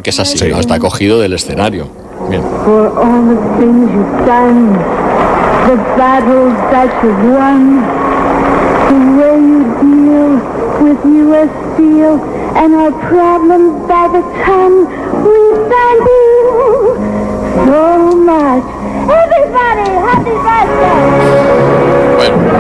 porque es así, ¿no? Está cogido del escenario. Bien. For all the things you've done, the battles that you've won, the way you deal with U.S. Steel and our problems by the ton, we thank you so much. Everybody, happy birthday.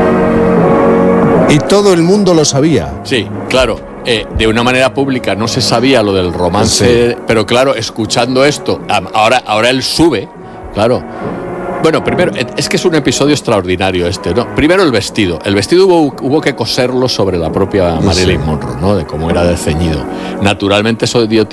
Bueno. Y todo el mundo lo sabía. Sí, claro. De una manera pública no se sabía lo del romance, pero claro, escuchando esto, ahora él sube, claro. Bueno, primero, es que es un episodio extraordinario este, ¿no? Primero el vestido hubo que coserlo sobre la propia Marilyn Monroe, ¿no? De cómo era de ceñido. Naturalmente eso dio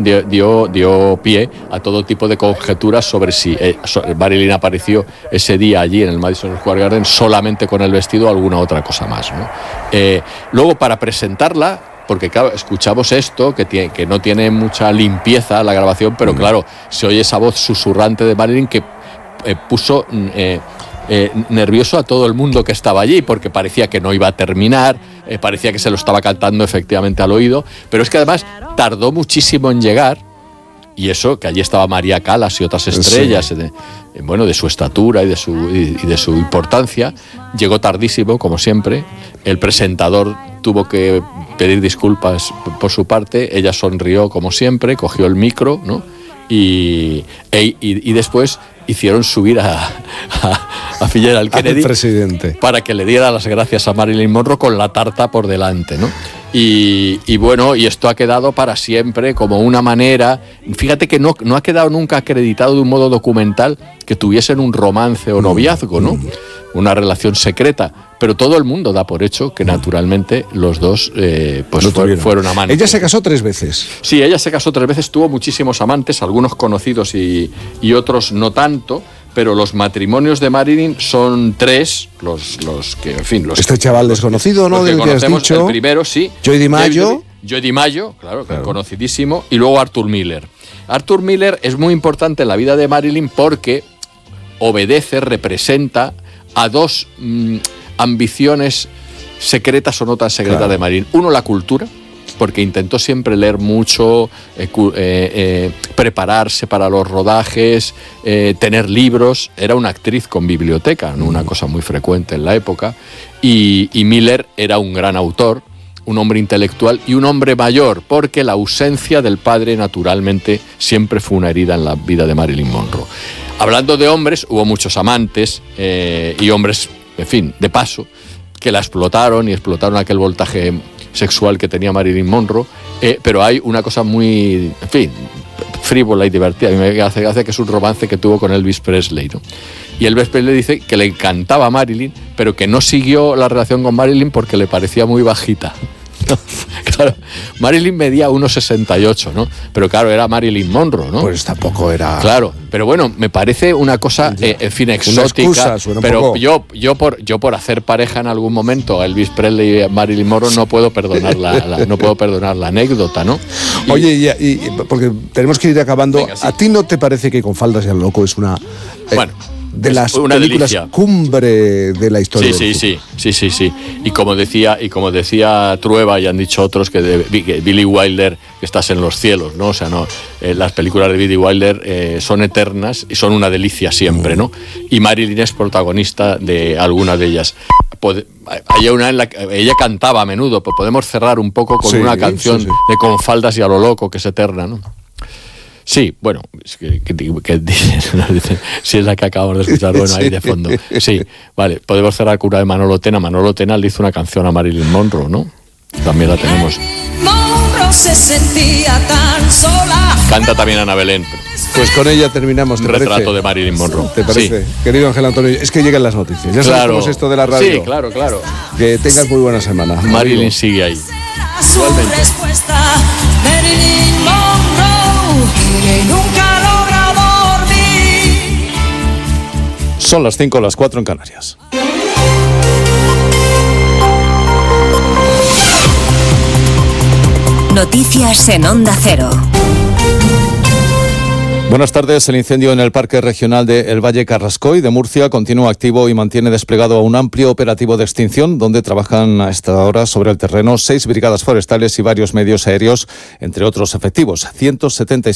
pie a todo tipo de conjeturas sobre si Marilyn apareció ese día allí en el Madison Square Garden solamente con el vestido o alguna otra cosa más, ¿no? Luego, para presentarla, porque claro, escuchamos esto, que no tiene mucha limpieza la grabación, pero claro, se oye esa voz susurrante de Marilyn que puso nervioso a todo el mundo que estaba allí, porque parecía que no iba a terminar, parecía que se lo estaba cantando efectivamente al oído, pero es que además tardó muchísimo en llegar, y eso, que allí estaba María Callas y otras estrellas, de su estatura y de su importancia, llegó tardísimo, como siempre. El presentador tuvo que pedir disculpas por su parte, ella sonrió como siempre, cogió el micro, ¿no? Y después hicieron subir a Fitzgerald Kennedy, presidente, para que le diera las gracias a Marilyn Monroe con la tarta por delante, ¿no? Y bueno, y esto ha quedado para siempre como una manera. Fíjate que no ha quedado nunca acreditado de un modo documental que tuviesen un romance o noviazgo, ¿no? Una relación secreta, pero todo el mundo da por hecho que naturalmente los dos fueron amantes. Ella se casó 3 veces. Sí, ella se casó 3 veces, tuvo muchísimos amantes, algunos conocidos y otros no tanto, pero los matrimonios de Marilyn son 3, los que, en fin... Este chaval desconocido, ¿no? Los que conocemos, dicho. el primero, sí. Joy DiMaggio. Joy DiMaggio, claro, conocidísimo, y luego Arthur Miller. Arthur Miller es muy importante en la vida de Marilyn porque representa a 2 ambiciones secretas o no tan secretas de Marilyn. Uno, la cultura, porque intentó siempre leer mucho, prepararse para los rodajes, tener libros. Era una actriz con biblioteca, ¿no? Una cosa muy frecuente en la época. Y Miller era un gran autor, un hombre intelectual y un hombre mayor, porque la ausencia del padre, naturalmente, siempre fue una herida en la vida de Marilyn Monroe. Hablando de hombres, hubo muchos amantes y hombres, en fin, de paso, que la explotaron aquel voltaje sexual que tenía Marilyn Monroe, pero hay una cosa muy, en fin, frívola y divertida. A mí me hace gracia que es un romance que tuvo con Elvis Presley, ¿no? Y Elvis Presley dice que le encantaba a Marilyn, pero que no siguió la relación con Marilyn porque le parecía muy bajita. Claro, Marilyn medía 1,68, ¿no? Pero claro, era Marilyn Monroe, ¿no? Pues tampoco era... Claro, pero bueno, me parece una cosa, en fin, exótica. Excusa, pero yo por hacer pareja en algún momento a Elvis Presley y a Marilyn Monroe no puedo perdonar la anécdota, ¿no? Oye, y porque tenemos que ir acabando. Venga, sí. ¿A ti no te parece que Con faldas y al loco es una... bueno... de las películas delicia. Cumbre de la historia? Sí. Y como decía Trueba, y han dicho otros, que Billy Wilder, que estás en los cielos, ¿no? O sea, no, las películas de Billy Wilder son eternas y son una delicia siempre, ¿no? Y Marilyn es protagonista de alguna de ellas. Hay una en la que ella cantaba a menudo, pues podemos cerrar un poco con una canción de Con faldas y a lo loco, que es eterna, ¿no? Sí, bueno, es que si es la que acabamos de escuchar, bueno, ahí de fondo. Sí, vale, podemos cerrar con una de Manolo Tena. Manolo Tena le hizo una canción a Marilyn Monroe, ¿no? También la tenemos. Monroe se sentía tan sola. Canta también Ana Belén. Pues con ella terminamos, ¿te parece? Retrato de Marilyn Monroe. ¿Te parece? Sí. Querido Ángel Antonio, es que llegan las noticias. Ya sabes cómo es esto de la radio. Sí, claro. Que tengas muy buena semana. Marilyn sigue ahí. Igualmente. Marilyn Monroe, que nunca logra dormir. Son las 5, las 4 en Canarias. Noticias en Onda Cero. Buenas tardes. El incendio en el Parque Regional de El Valle Carrascoy de Murcia continúa activo y mantiene desplegado un amplio operativo de extinción, donde trabajan a esta hora sobre el terreno 6 brigadas forestales y varios medios aéreos, entre otros efectivos. 177